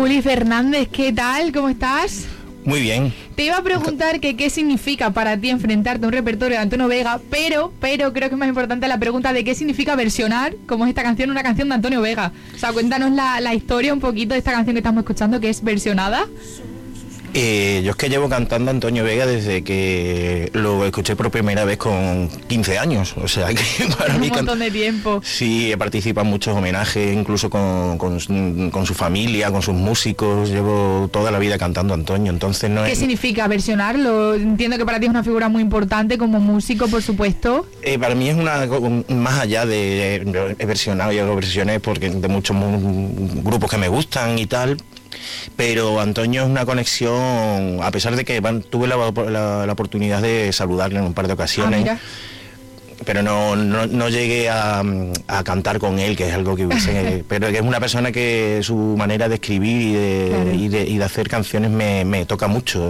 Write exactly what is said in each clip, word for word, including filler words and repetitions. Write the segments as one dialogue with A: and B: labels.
A: Juli Fernández, ¿qué tal? ¿Cómo estás?
B: Muy bien.
A: Te iba a preguntar que qué significa para ti enfrentarte a un repertorio de Antonio Vega, pero, pero creo que es más importante la pregunta de qué significa versionar, como es esta canción, una canción de Antonio Vega. O sea, cuéntanos la, la historia un poquito de esta canción que estamos escuchando, que es versionada.
B: Eh, yo es que llevo cantando a Antonio Vega desde que lo escuché por primera vez con quince años, o sea que para
A: un
B: mí...
A: Un montón
B: can...
A: de tiempo.
B: Sí, he participado en muchos homenajes, incluso con, con, con su familia, con sus músicos, llevo toda la vida cantando a Antonio, entonces no
A: ¿Qué
B: es...
A: significa versionarlo? Entiendo que para ti es una figura muy importante como músico, por supuesto.
B: Eh, para mí es una más allá de, de he versionado, yo lo versioné porque de muchos grupos que me gustan y tal. Pero Antonio es una conexión, a pesar de que van, tuve la, la, la oportunidad de saludarle en un par de ocasiones, ah, mira. pero no, no, no llegué a, a cantar con él, que es algo que hubiese, pero que es una persona que su manera de escribir y de, claro. y de, y de hacer canciones me, me toca mucho,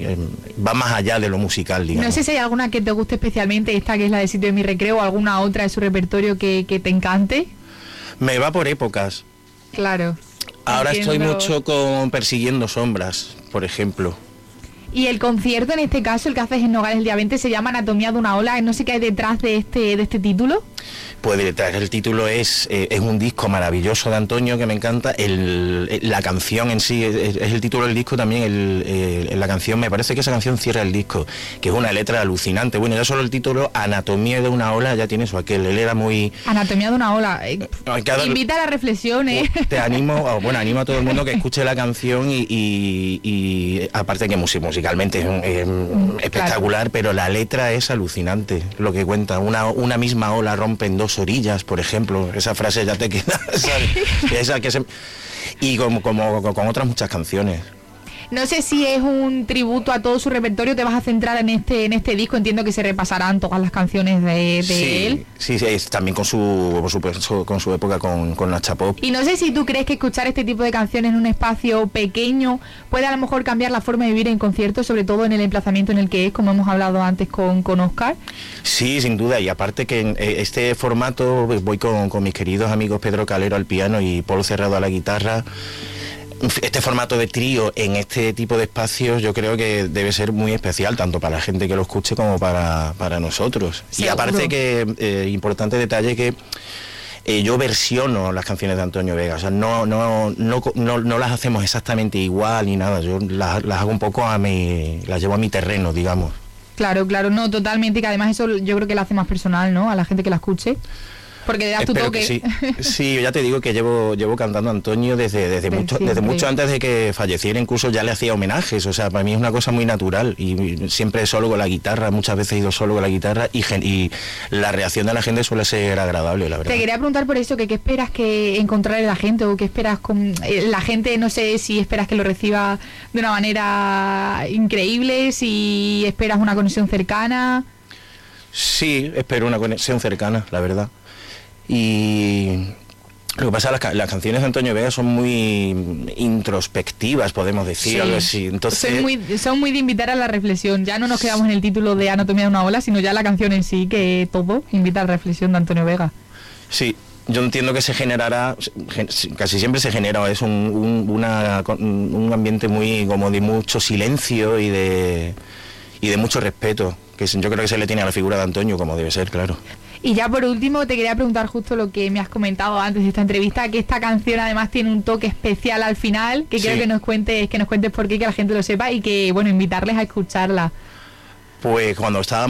B: va más allá de lo musical, digamos.
A: No sé si hay alguna que te guste especialmente, esta que es la de Sitio de mi recreo, o alguna otra de su repertorio que, que te encante.
B: Me va por épocas.
A: Claro.
B: Ahora
A: Entiendo.
B: Estoy mucho con Persiguiendo Sombras, por ejemplo.
A: Y el concierto, en este caso, el que haces en Nogales el día veinte, se llama Anatomía de una ola. No sé qué hay detrás de este, de este título.
B: Pues detrás del título es, eh, es un disco maravilloso de Antonio que me encanta. El, el, la canción en sí, es, es el título del disco también, el, el, la canción, me parece que esa canción cierra el disco, que es una letra alucinante. Bueno, ya solo el título, Anatomía de una ola, ya tiene su aquel. Él era muy...
A: Anatomía de una ola. Eh, cada... Invita a la reflexión, ¿eh?
B: Te animo, bueno, animo a todo el mundo que escuche la canción y, y, y aparte que musicalmente es, es mm, espectacular, claro. Pero la letra es alucinante, lo que cuenta. Una, una misma ola rompe en dos orillas, por ejemplo, esa frase ya te queda, ¿sabes? Esa que se... y como, como con otras muchas canciones.
A: No sé si es un tributo a todo su repertorio, te vas a centrar en este en este disco, entiendo que se repasarán todas las canciones de, de
B: sí,
A: él. Sí,
B: sí, es también con su, por supuesto, con su época con, con Nacha Pop.
A: Y no sé si tú crees que escuchar este tipo de canciones en un espacio pequeño puede a lo mejor cambiar la forma de vivir en conciertos, sobre todo en el emplazamiento en el que es, como hemos hablado antes con, con Óscar.
B: Sí, sin duda, y aparte que en este formato voy con, con mis queridos amigos Pedro Calero al piano y Polo Cerrado a la guitarra. Este formato de trío en este tipo de espacios yo creo que debe ser muy especial, tanto para la gente que lo escuche como para, para nosotros. ¿Seguro? Y aparte que, eh, importante detalle que eh, yo versiono las canciones de Antonio Vega, o sea, no, no, no, no, no las hacemos exactamente igual ni nada, yo las, las hago un poco a mi, las llevo a mi terreno, digamos.
A: Claro, claro, no, totalmente, y que además eso yo creo que lo hace más personal, ¿no?, a la gente que la escuche. Porque le das tu toque.
B: Sí. sí, ya te digo que llevo llevo cantando a Antonio desde desde mucho desde mucho antes de que falleciera, incluso ya le hacía homenajes, o sea, para mí es una cosa muy natural y siempre solo con la guitarra, muchas veces he ido solo con la guitarra y, y la reacción de la gente suele ser agradable, la verdad.
A: Te quería preguntar por eso, que qué esperas que encontrar en la gente o qué esperas con la gente, no sé si esperas que lo reciba de una manera increíble, si esperas una conexión cercana.
B: Sí, espero una conexión cercana, la verdad. Y lo que pasa es que las, las canciones de Antonio Vega son muy introspectivas, podemos decir, sí. Algo así. Entonces...
A: Son muy, son muy de invitar a la reflexión. Ya no nos quedamos en el título de Anatomía de una ola, sino ya la canción en sí, que todo invita a la reflexión de Antonio Vega.
B: Sí, yo entiendo que se generará, casi siempre se genera es un, un, una, un ambiente muy como de mucho silencio y de, y de mucho respeto, que yo creo que se le tiene a la figura de Antonio como debe ser, claro.
A: Y ya por último te quería preguntar justo lo que me has comentado antes de esta entrevista, que esta canción además tiene un toque especial al final, que sí. Quiero que nos cuentes, que nos cuentes por qué, que la gente lo sepa y que, bueno, invitarles a escucharla.
B: Pues cuando estábamos